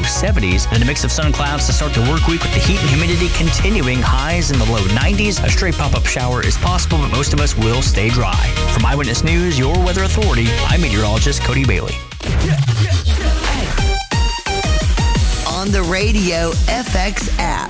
70s, and a mix of sun and clouds to start the work week with the heat and humidity continuing, highs in the low 90s. A stray pop-up shower is possible, but most of us will stay dry. From Eyewitness News, your weather authority, I'm meteorologist Cody Bailey. On the radio FX app.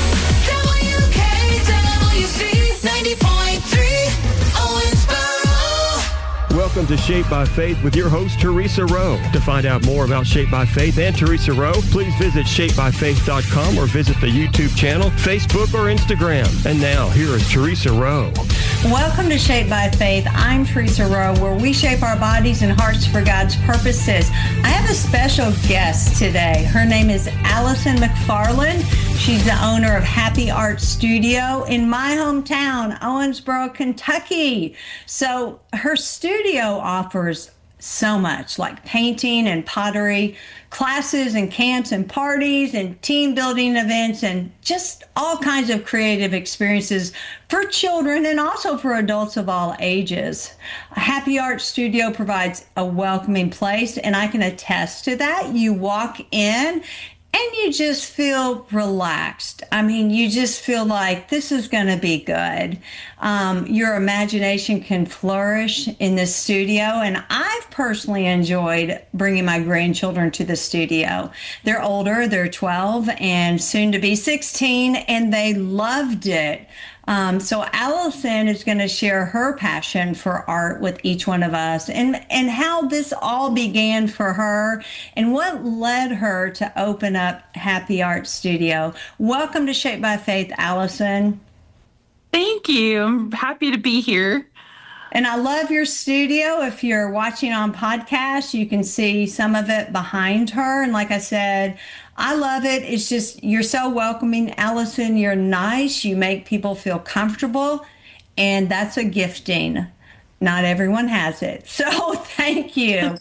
WKWC 90.3 Owensboro. Welcome to Shaped by Faith with your host, Teresa Rowe. To find out more about Shaped by Faith and Teresa Rowe, please visit shapedbyfaith.com or visit the YouTube channel, Facebook, or Instagram. And now, here is Teresa Rowe. Welcome to Shaped by Faith. I'm Teresa Rowe, where we shape our bodies and hearts for God's purposes. I have a special guest today. Her name is Allison McFarland. She's the owner of Happy Art Studio in my hometown, Owensboro, Kentucky. So her studio offers so much, like painting and pottery, classes and camps and parties and team building events, and just all kinds of creative experiences for children and also for adults of all ages. Happy Art Studio provides a welcoming place, and I can attest to that. You walk in and you just feel relaxed. I mean, you just feel like this is going to be good. Your imagination can flourish in the studio. And I've personally enjoyed bringing my grandchildren to the studio. They're older, they're 12 and soon to be 16, and they loved it. So Allison is going to share her passion for art with each one of us and how this all began for her and what led her to open up Happy Art Studio. Welcome to Shaped by Faith, Allison. Thank you. I'm happy to be here. And I love your studio. If you're watching on podcast, you can see some of it behind her. And like I said, I love it. It's just, you're so welcoming, Allison. You're nice. You make people feel comfortable. And that's a gifting. Not everyone has it. So thank you.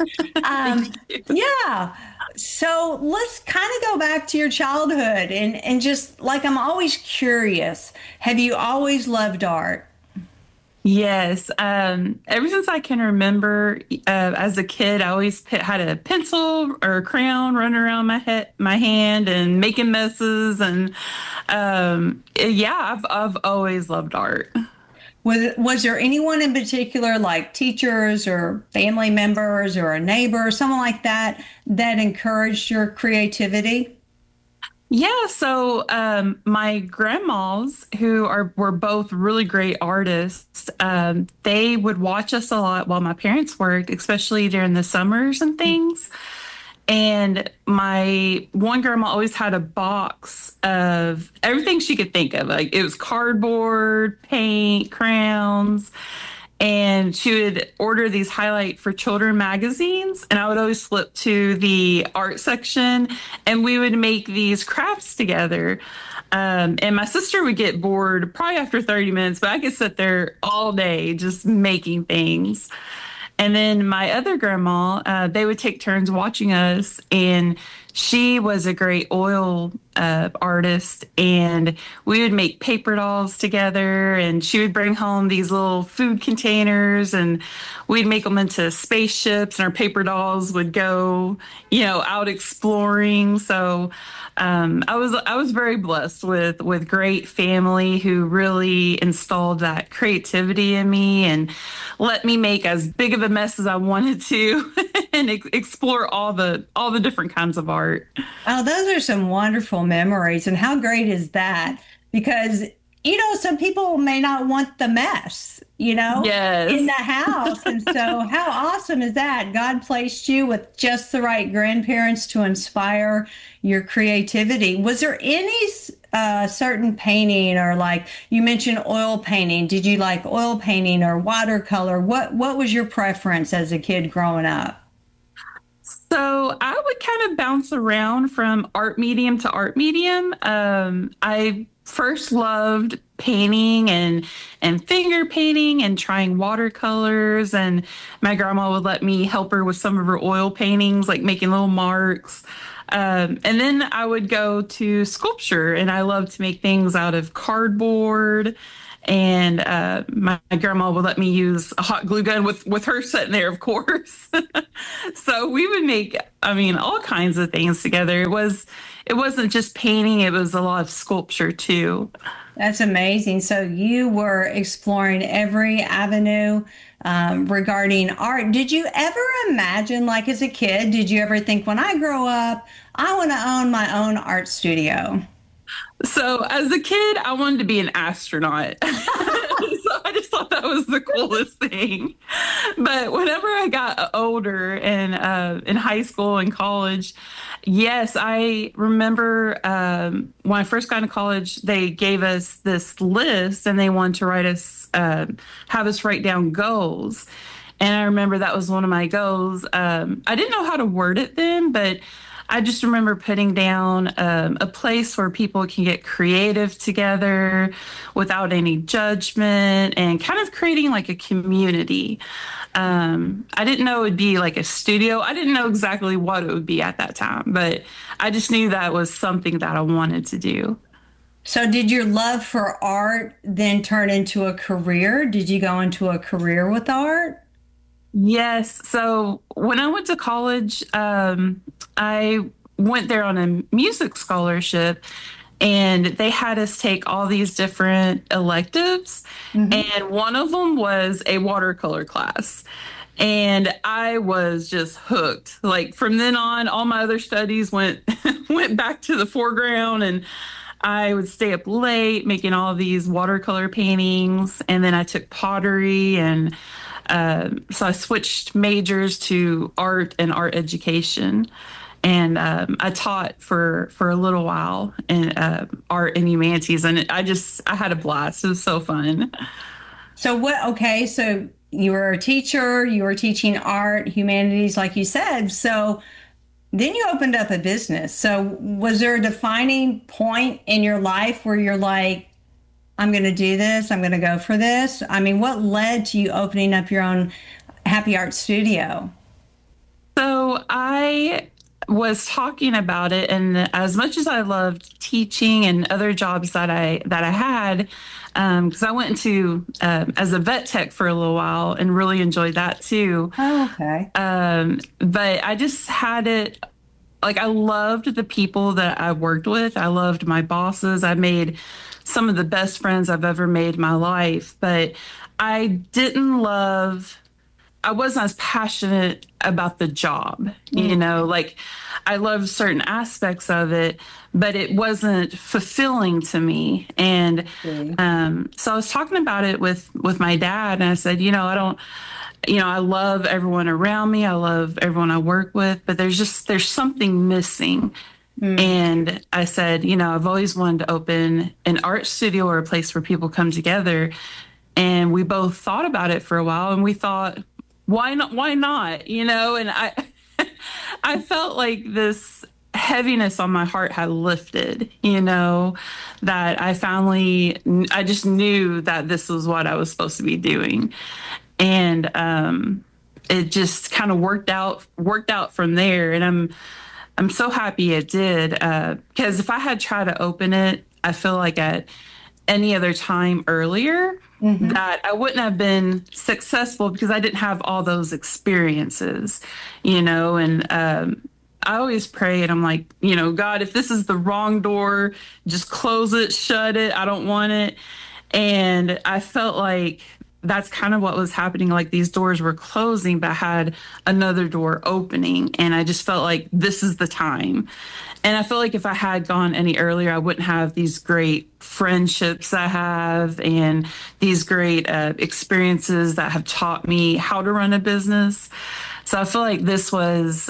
Yeah. So let's kind of go back to your childhood and just like, I'm always curious. Have you always loved art? Yes. Ever since I can remember, as a kid, I always had a pencil or a crayon running around my hand and making messes. And I've always loved art. Was there anyone in particular, like teachers or family members or a neighbor or someone like that, that encouraged your creativity? Yeah, so my grandmas, who were both really great artists, they would watch us a lot while my parents worked, especially during the summers and things. And my one grandma always had a box of everything she could think of. Like it was cardboard, paint, crayons. And she would order these Highlight for Children magazines. And I would always flip to the art section and we would make these crafts together. And my sister would get bored probably after 30 minutes, but I could sit there all day just making things. And then my other grandma, they would take turns watching us, and she was a great oil artist, and we would make paper dolls together, and she would bring home these little food containers, and we'd make them into spaceships, and our paper dolls would go, out exploring. So I was very blessed with great family who really installed that creativity in me and let me make as big of a mess as I wanted to and explore all the different kinds of art. Oh, those are some wonderful memories. And how great is that? Because, some people may not want the mess, yes, in the house. And so how awesome is that? God placed you with just the right grandparents to inspire your creativity. Was there any certain painting, or like you mentioned oil painting? Did you like oil painting or watercolor? What was your preference as a kid growing up? So I would kind of bounce around from art medium to art medium. I first loved painting and finger painting and trying watercolors. And my grandma would let me help her with some of her oil paintings, like making little marks. And then I would go to sculpture, and I love to make things out of cardboard And my grandma would let me use a hot glue gun with her sitting there, of course. So we would make, all kinds of things together. It wasn't just painting, it was a lot of sculpture too. That's amazing. So you were exploring every avenue regarding art. Did you ever imagine, like as a kid, did you ever think, when I grow up, I want to own my own art studio? So as a kid, I wanted to be an astronaut. So I just thought that was the coolest thing. But whenever I got older and in high school and college, yes, I remember when I first got into college, they gave us this list and they wanted to have us write down goals. And I remember that was one of my goals. I didn't know how to word it then, but I just remember putting down a place where people can get creative together without any judgment and kind of creating like a community. I didn't know it would be like a studio. I didn't know exactly what it would be at that time, but I just knew that was something that I wanted to do. So did your love for art then turn into a career? Did you go into a career with art? Yes. So when I went to college, I went there on a music scholarship, and they had us take all these different electives. And one of them was a watercolor class. And I was just hooked. Like from then on, all my other studies went back to the foreground, and I would stay up late making all these watercolor paintings. And then I took pottery, and so I switched majors to art and art education. And I taught for a little while in art and humanities, and I had a blast. It was so fun. So you were a teacher, you were teaching art, humanities, like you said. So then you opened up a business. So was there a defining point in your life where you're like, I'm going to do this, I'm going to go for this? What led to you opening up your own Happy Art Studio? So I was talking about it, and as much as I loved teaching and other jobs that I had, because I went into as a vet tech for a little while and really enjoyed that too. Oh, okay. But I just had it, like I loved the people that I worked with. I loved my bosses. I made some of the best friends I've ever made in my life, but I wasn't as passionate about the job, like I loved certain aspects of it, but it wasn't fulfilling to me. And so I was talking about it with my dad, and I said, I love everyone around me. I love everyone I work with, but there's something missing. And I said, I've always wanted to open an art studio or a place where people come together. And we both thought about it for a while, and we thought, why not? And I felt like this heaviness on my heart had lifted, that I just knew that this was what I was supposed to be doing. And it just kind of worked out from there. And I'm so happy it did, because if I had tried to open it, I feel like at any other time earlier, that I wouldn't have been successful because I didn't have all those experiences, and I always pray, and I'm like, God, if this is the wrong door, just close it, shut it. I don't want it. And I felt like that's kind of what was happening. Like these doors were closing, but I had another door opening, and I just felt like this is the time. And I feel like if I had gone any earlier, I wouldn't have these great friendships I have and these great experiences that have taught me how to run a business. So I feel like this was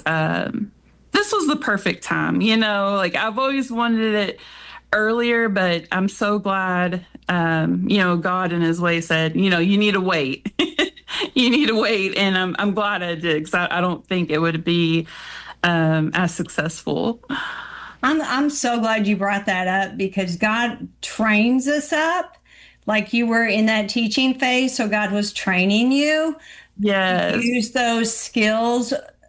the perfect time. Like I've always wanted it earlier, but I'm so glad, God in his way said, you need to wait. You need to wait. And I'm glad I did, because I don't think it would be as successful. I'm so glad you brought that up, because God trains us up. Like you were in that teaching phase, so God was training you. Yes. Use those skills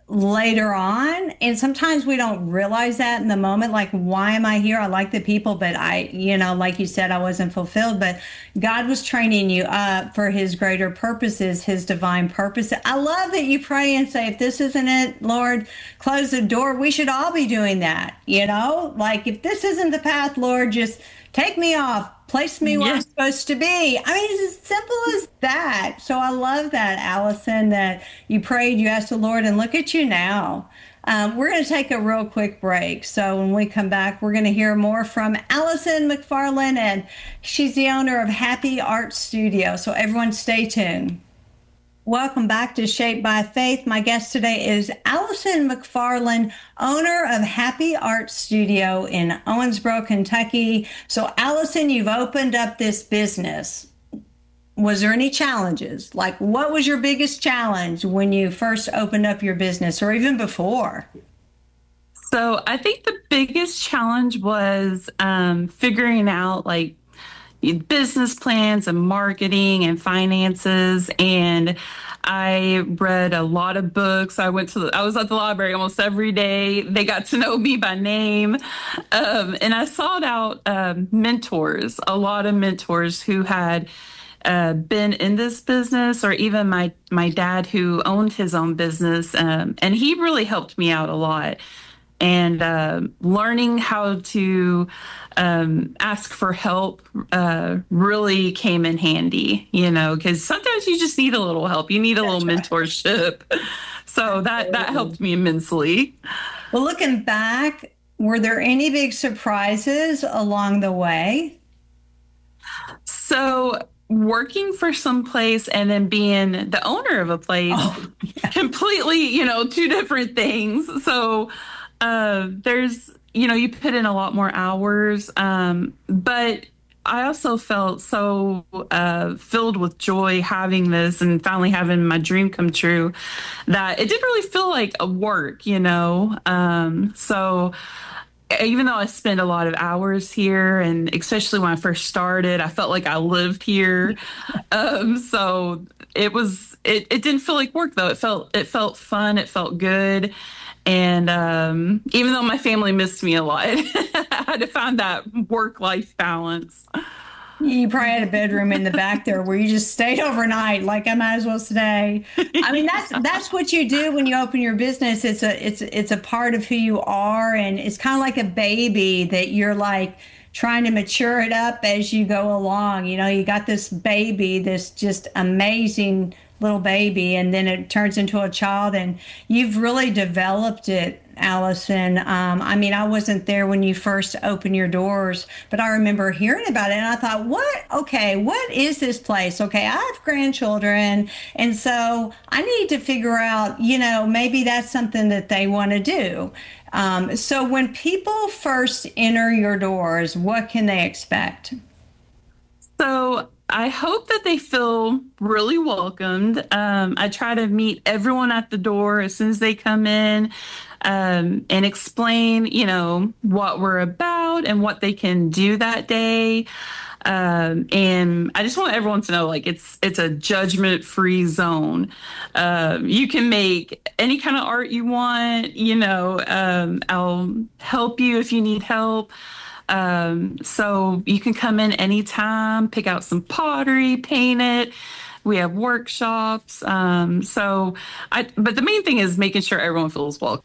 later on. And sometimes we don't realize that in the moment. Like, why am I here? I like the people, but like you said, I wasn't fulfilled. But God was training you up for his greater purposes, his divine purpose. I love that you pray and say, if this isn't it, Lord, close the door. We should all be doing that. Like, if this isn't the path, Lord, just take me off. Place me where I'm supposed to be. I mean, it's as simple as that. So I love that, Allison, that you prayed, you asked the Lord, and look at you now. We're going to take a real quick break. So when we come back, we're going to hear more from Allison McFarland, and she's the owner of Happy Art Studio. So everyone stay tuned. Welcome back to Shaped by Faith. My guest today is Allison McFarland, owner of Happy Art Studio in Owensboro, Kentucky. So, Allison, you've opened up this business. Was there any challenges? Like, what was your biggest challenge when you first opened up your business, or even before? So I think the biggest challenge was figuring out like business plans and marketing and finances. And I read a lot of books. I was at the library almost every day. They got to know me by name. And I sought out mentors, a lot of mentors who had been in this business, or even my dad who owned his own business. And he really helped me out a lot. And learning how to ask for help really came in handy, because sometimes you just need a little help. You need a little mentorship. So that helped me immensely. Well, looking back, were there any big surprises along the way? So working for some place and then being the owner of a place, completely, two different things. So there's, you put in a lot more hours, but I also felt so filled with joy having this and finally having my dream come true that it didn't really feel like a work, So even though I spent a lot of hours here, and especially when I first started, I felt like I lived here. So it didn't feel like work though. It felt fun. It felt good. And even though my family missed me a lot, I had to find that work-life balance. You probably had a bedroom in the back there where you just stayed overnight. Like, I might as well stay. I mean, that's what you do when you open your business. It's a part of who you are, and it's kind of like a baby that you're like trying to mature it up as you go along. You got this baby, this just amazing little baby, and then it turns into a child, and you've really developed it, Allison. I mean, I wasn't there when you first opened your doors, but I remember hearing about it, and I thought, what is this place? Okay, I have grandchildren, and so I need to figure out, maybe that's something that they want to do. So when people first enter your doors, what can they expect? So I hope that they feel really welcomed. I try to meet everyone at the door as soon as they come in, and explain, what we're about and what they can do that day. And I just want everyone to know, like, it's a judgment-free zone. You can make any kind of art you want, I'll help you if you need help. So you can come in anytime, pick out some pottery, paint it. We have workshops. But the main thing is making sure everyone feels welcomed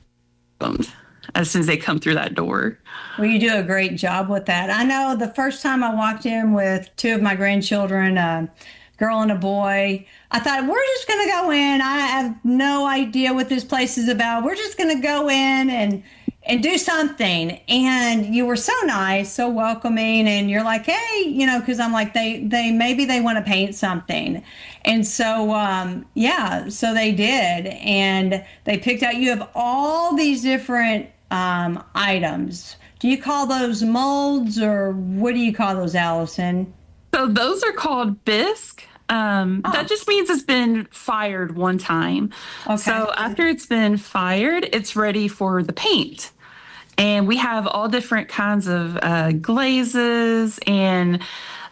as soon as they come through that door. Well, you do a great job with that. I know the first time I walked in with two of my grandchildren, a girl and a boy, I thought, we're just going to go in. I have no idea what this place is about. We're just going to go in and do something. And you were so nice, so welcoming. And you're like, hey, because I'm like, maybe they want to paint something. And so, so they did. And they picked out, you have all these different items. Do you call those molds, or what do you call those, Allison? So those are called bisque. That just means it's been fired one time. Okay. So after it's been fired, it's ready for the paint. And we have all different kinds of glazes, and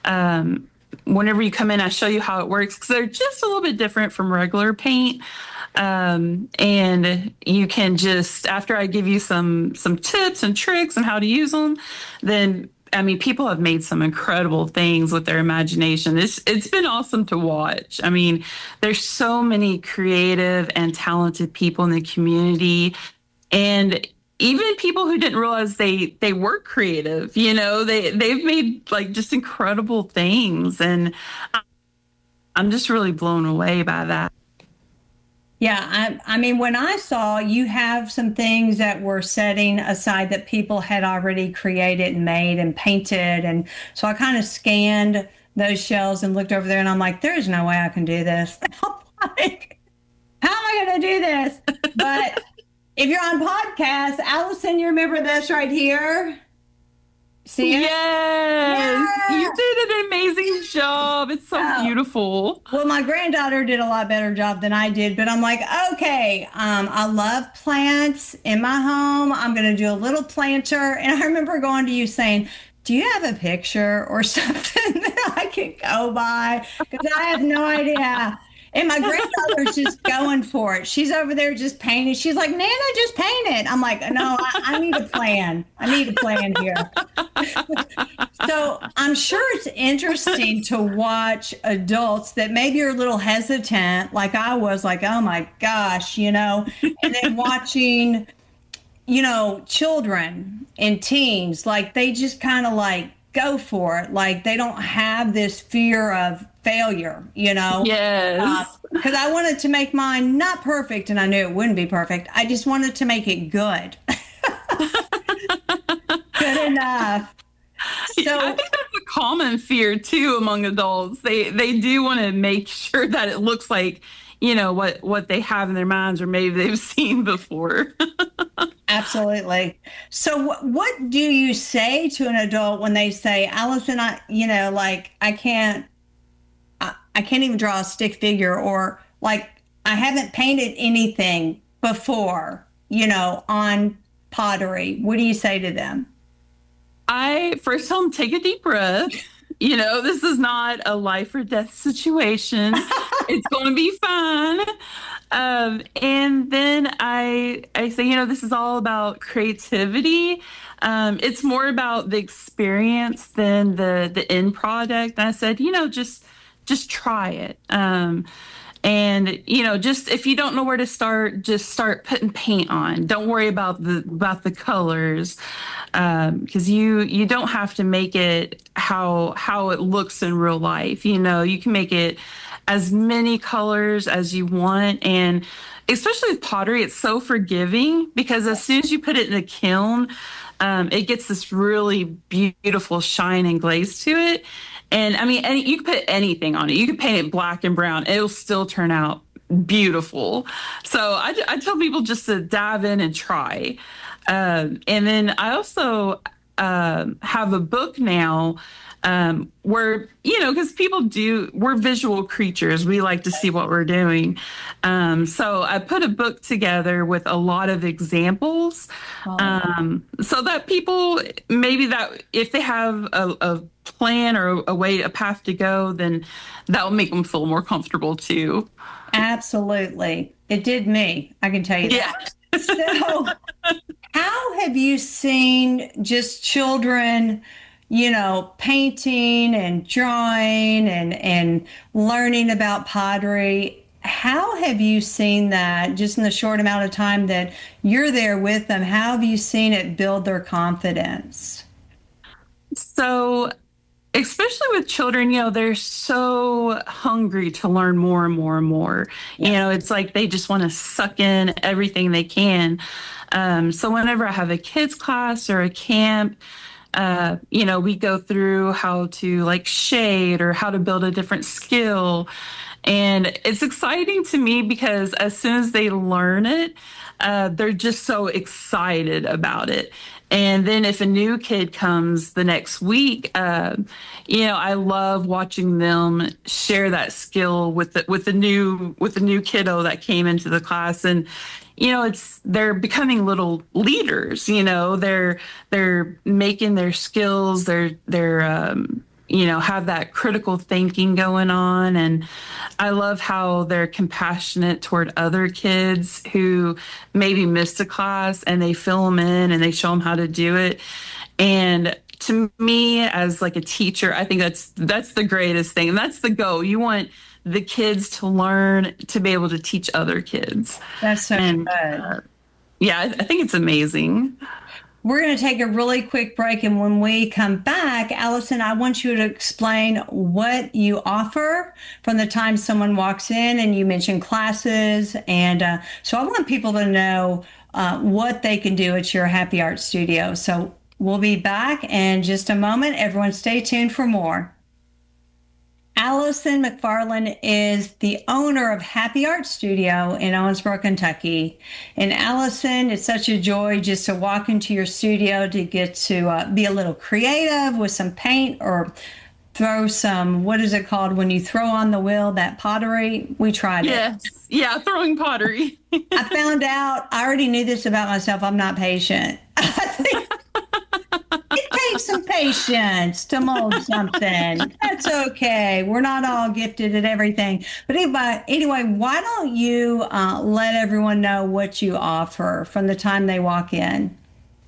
whenever you come in, I show you how it works, because they're just a little bit different from regular paint. And you can just, after I give you some tips and tricks on how to use them, then I mean, people have made some incredible things with their imagination. It's been awesome to watch. I mean, there's so many creative and talented people in the community, and even people who didn't realize they were creative. You know, they've made like just incredible things, and I'm just really blown away by that. Yeah, I mean, when I saw you have some things that were setting aside that people had already created and made and painted. And so I kind of scanned those shelves and looked over there and I'm like, there's no way I can do this. Like, how am I going to do this? But if you're on podcast, Allison, you remember this right here? See it? Yes, Yeah. you did an amazing job. It's so beautiful. Well, my granddaughter did a lot better job than I did, but I'm like, okay, I love plants in my home. I'm going to do a little planter. And I remember going to you saying, do you have a picture or something that I can go by? Because I have no idea. And my granddaughter's just going for it. She's over there just painting. She's like, Nana, just paint it. I'm like, no, I need a plan. I need a plan here. So I'm sure it's interesting to watch adults that maybe are a little hesitant, like I was, like, oh my gosh, you know, and then watching, you know, children and teens, like they just kind of like go for it. Like they don't have this fear of failure, you know? Yes. Because I wanted to make mine not perfect, and I knew it wouldn't be perfect. I just wanted to make it good. Good enough. So I think that's a common fear too among adults. They do want to make sure that it looks like, you know, what they have in their minds or maybe they've seen before. absolutely. So what do you say to an adult when they say, Allison, I can't even draw a stick figure, or like I haven't painted anything before, you know, on pottery. What do you say to them? I first tell them, take a deep breath. You know, this is not a life or death situation. It's going to be fine. And then I say, you know, this is all about creativity. It's more about the experience than the end product. And I said, you know, just try it. And, you know, just if you don't know where to start, just start putting paint on. Don't worry about the colors, because you don't have to make it how it looks in real life. You know, you can make it as many colors as you want. And especially with pottery, it's so forgiving because as soon as you put it in a kiln, it gets this really beautiful shine and glaze to it. And I mean, you can put anything on it. You can paint it black and brown. It'll still turn out beautiful. So I tell people just to dive in and try. And then I also have a book now where, you know, because we're visual creatures. We like to see what we're doing. So I put a book together with a lot of examples so that people, maybe that if they have a plan or a path to go, then that will make them feel more comfortable too. Absolutely. It did me. I can tell you that. Yeah. So how have you seen just children, you know, painting and drawing and learning about pottery? How have you seen that just in the short amount of time that you're there with them? How have you seen it build their confidence? So, especially with children, you know, they're so hungry to learn more and more and more. Yeah. You know, it's like they just want to suck in everything they can. So whenever I have a kids class or a camp, you know, we go through how to like shade or how to build a different skill. And it's exciting to me because as soon as they learn it, they're just so excited about it. And then if a new kid comes the next week, you know, I love watching them share that skill with the new kiddo that came into the class. And, you know, they're becoming little leaders. You know, they're making their skills, they're have that critical thinking going on. And I love how they're compassionate toward other kids who maybe missed a class, and they fill them in and they show them how to do it. And to me, as like a teacher, I think that's the greatest thing. And that's the goal. You want the kids to learn to be able to teach other kids. That's so good. Yeah, I think it's amazing. We're going to take a really quick break, and when we come back, Allison, I want you to explain what you offer from the time someone walks in, and you mentioned classes, and so I want people to know what they can do at your Happy Art Studio. So we'll be back in just a moment. Everyone stay tuned for more. Allison McFarland is the owner of Happy Art Studio in Owensboro, Kentucky. And Allison, it's such a joy just to walk into your studio to get to be a little creative with some paint, or throw some, what is it called when you throw on the wheel, that pottery? We tried it. Yes. Yeah, throwing pottery. I found out, I already knew this about myself, I'm not patient. I think it takes some patience to mold something. That's okay. We're not all gifted at everything. But anyway, why don't you let everyone know what you offer from the time they walk in?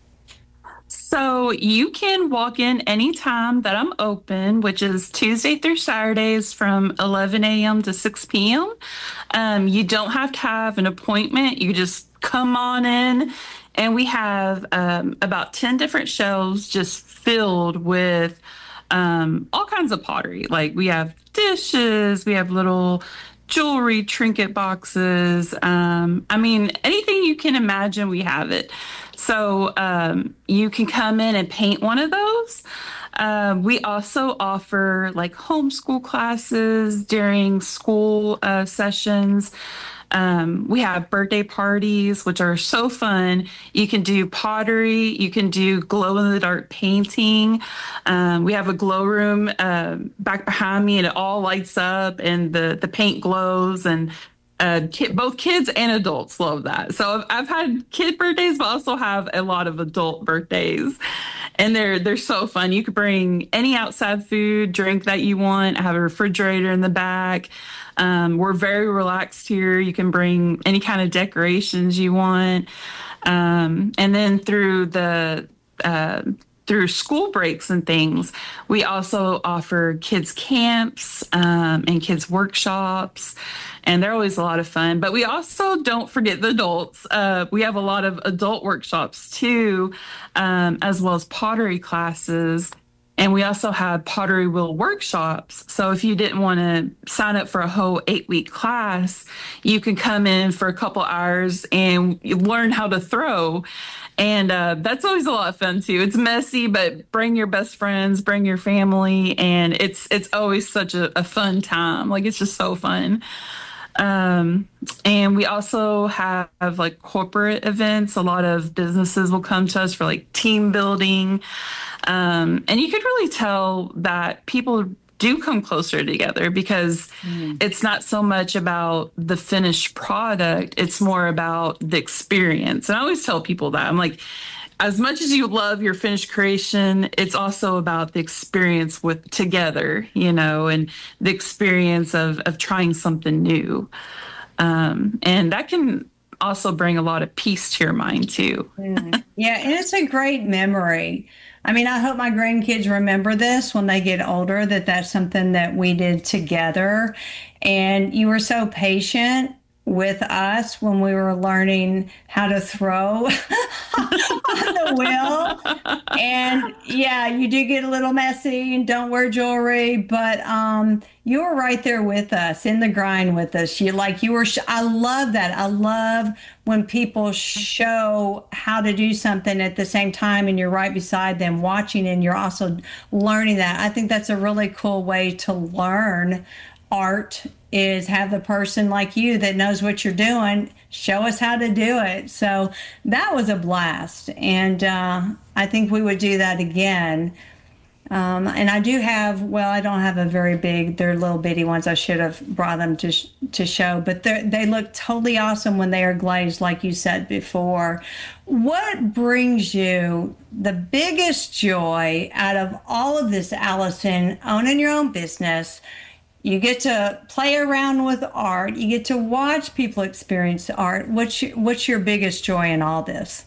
So you can walk in anytime that I'm open, which is Tuesday through Saturdays from 11 a.m. to 6 p.m. You don't have to have an appointment. You just come on in. And we have about 10 different shelves just filled with all kinds of pottery. Like, we have dishes, we have little jewelry, trinket boxes. I mean, anything you can imagine, we have it. So you can come in and paint one of those. We also offer like homeschool classes during school sessions. We have birthday parties, which are so fun. You can do pottery. You can do glow-in-the-dark painting. We have a glow room back behind me, and it all lights up, and the paint glows. And both kids and adults love that. So I've had kid birthdays, but also have a lot of adult birthdays. And they're so fun. You could bring any outside food, drink that you want. I have a refrigerator in the back. We're very relaxed here. You can bring any kind of decorations you want. And then through school breaks and things, we also offer kids camps and kids workshops, and they're always a lot of fun. But we also don't forget the adults. We have a lot of adult workshops too, as well as pottery classes. And we also have pottery wheel workshops. So if you didn't want to sign up for a whole 8-week class, you can come in for a couple hours and learn how to throw. And that's always a lot of fun too. It's messy, but bring your best friends, bring your family, and it's always such a fun time. Like, it's just so fun. And we also have like corporate events. A lot of businesses will come to us for like team building. And you could really tell that people do come closer together because it's not so much about the finished product. It's more about the experience. And I always tell people that. I'm like, as much as you love your finished creation, it's also about the experience with together, and the experience of trying something new. And that can also bring a lot of peace to your mind too. Yeah, and it's a great memory. I mean, I hope my grandkids remember this when they get older, that that's something that we did together. And you were so patient with us when we were learning how to throw on the wheel. And yeah, you do get a little messy and don't wear jewelry, but you were right there with us in the grind with us. I love that. I love when people show how to do something at the same time and you're right beside them watching, and you're also learning that. I think that's a really cool way to learn art, is have the person like you that knows what you're doing show us how to do it. So that was a blast, and I think we would do that again. And I do have, well, I don't have a very big, they're little bitty ones. I should have brought them to show, but they look totally awesome when they are glazed, like you said before. What brings you the biggest joy out of all of this, Allison, owning your own business? You get to play around with art. You get to watch people experience art. What's your biggest joy in all this?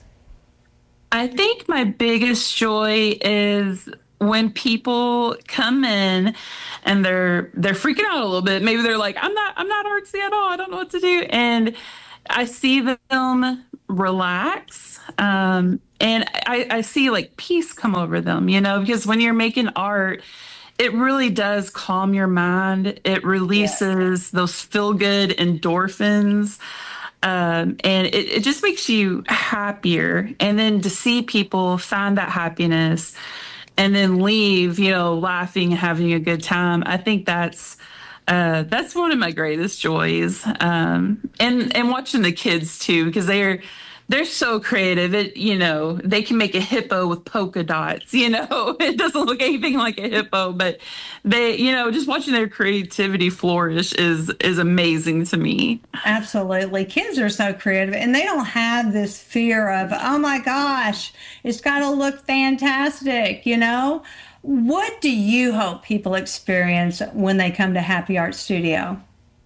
I think my biggest joy is when people come in and they're freaking out a little bit. Maybe they're like, I'm not artsy at all. I don't know what to do. And I see them relax. And I see like peace come over them, because when you're making art, it really does calm your mind. It releases those feel-good endorphins. And it just makes you happier. And then to see people find that happiness and then leave, laughing, having a good time, I think that's one of my greatest joys. And watching the kids too, because they're so creative. They can make a hippo with polka dots. It doesn't look anything like a hippo, but they, just watching their creativity flourish is amazing to me. Absolutely. Kids are so creative, and they don't have this fear of, oh my gosh, it's got to look fantastic. What do you hope people experience when they come to Happy Art Studio?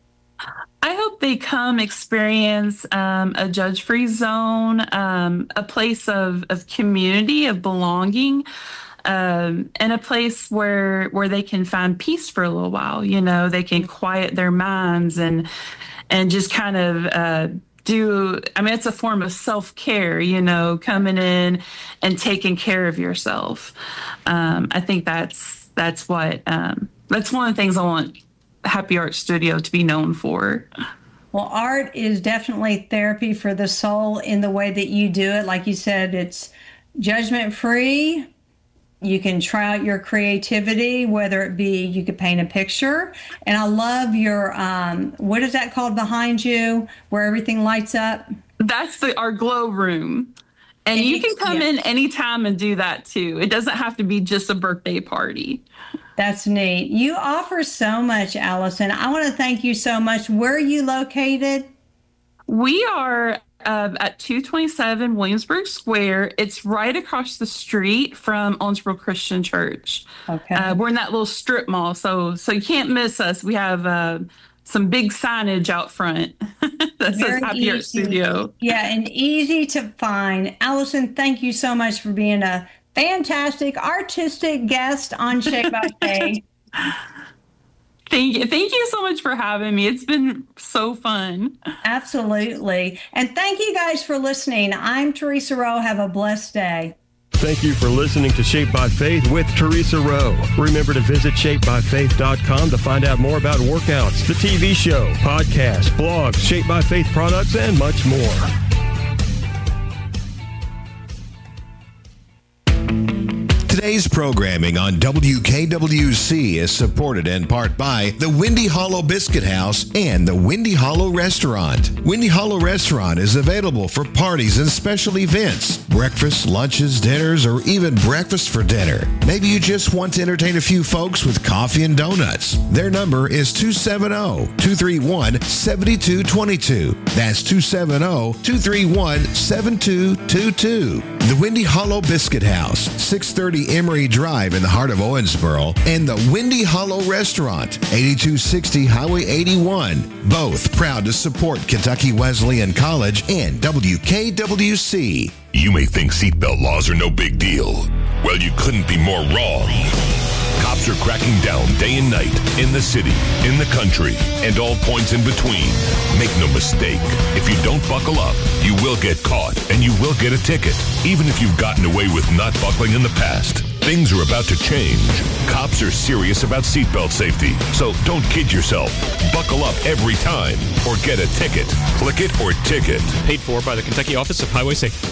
I hope they come experience a judge-free zone, a place of community, of belonging, and a place where they can find peace for a little while. They can quiet their minds and just kind of it's a form of self-care, coming in and taking care of yourself. I think that's one of the things I want Happy Art Studio to be known for. Well, art is definitely therapy for the soul in the way that you do it. Like you said, it's judgment-free. You can try out your creativity, whether it be you could paint a picture. And I love your, what is that called behind you, where everything lights up? That's our glow room. And you can come in anytime and do that too. It doesn't have to be just a birthday party. That's neat. You offer so much, Allison. I want to thank you so much. Where are you located? We are at 227 Williamsburg Square. It's right across the street from Owensboro Christian Church. Okay. We're in that little strip mall, so you can't miss us. We have some big signage out front that says Happy Art Studio. Yeah, and easy to find. Allison, thank you so much for being a fantastic artistic guest on Shape by Faith. Thank you so much for having me. It's been so fun. Absolutely. And thank you guys for listening. I'm Teresa Rowe. Have a blessed day. Thank you for listening to Shape by Faith with Teresa Rowe. Remember to visit shapebyfaith.com to find out more about workouts, the TV show, podcasts, blogs, Shape by Faith products, and much more. Today's programming on WKWC is supported in part by the Windy Hollow Biscuit House and the Windy Hollow Restaurant. Windy Hollow Restaurant is available for parties and special events, breakfast, lunches, dinners, or even breakfast for dinner. Maybe you just want to entertain a few folks with coffee and donuts. Their number is 270-231-7222. That's 270-231-7222. The Windy Hollow Biscuit House, 630 Emory Drive in the heart of Owensboro, and the Windy Hollow Restaurant, 8260 Highway 81. Both proud to support Kentucky Wesleyan College and WKWC. You may think seatbelt laws are no big deal. Well, you couldn't be more wrong. Cops are cracking down day and night in the city, in the country, and all points in between. Make no mistake, if you don't buckle up, you will get caught and you will get a ticket. Even if you've gotten away with not buckling in the past, things are about to change. Cops are serious about seatbelt safety, so don't kid yourself. Buckle up every time or get a ticket. Click it or ticket. Paid for by the Kentucky Office of Highway Safety.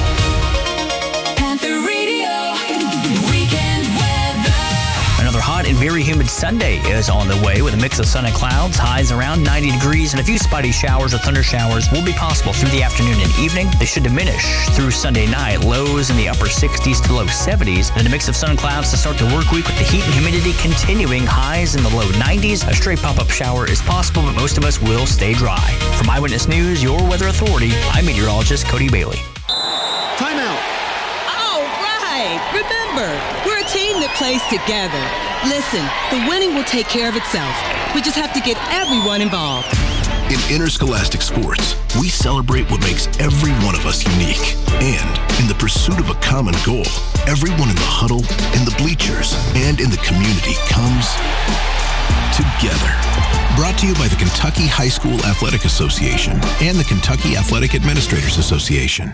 Hot and very humid Sunday is on the way with a mix of sun and clouds. Highs around 90 degrees and a few spotty showers or thunder showers will be possible through the afternoon and evening. They should diminish through Sunday night. Lows in the upper 60s to low 70s. And a mix of sun and clouds to start the work week with the heat and humidity continuing. Highs in the low 90s. A stray pop-up shower is possible, but most of us will stay dry. From Eyewitness News, your weather authority, I'm meteorologist Cody Bailey. Timeout. All right. Remember, we're a team that plays together. Listen, the winning will take care of itself. We just have to get everyone involved. In interscholastic sports, we celebrate what makes every one of us unique. And in the pursuit of a common goal, everyone in the huddle, in the bleachers, and in the community comes together. Brought to you by the Kentucky High School Athletic Association and the Kentucky Athletic Administrators Association.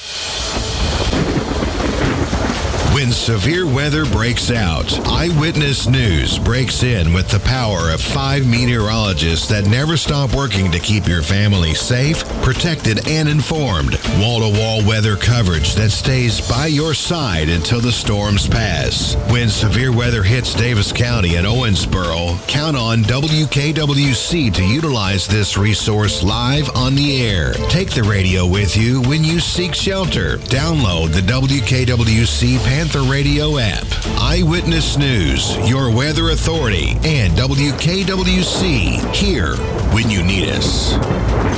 When severe weather breaks out, Eyewitness News breaks in with the power of 5 meteorologists that never stop working to keep your family safe, protected, and informed. Wall-to-wall weather coverage that stays by your side until the storms pass. When severe weather hits Davis County and Owensboro, count on WKWC to utilize this resource live on the air. Take the radio with you when you seek shelter. Download the WKWC Panther Radio app. Eyewitness News, your weather authority, and WKWC, here when you need us.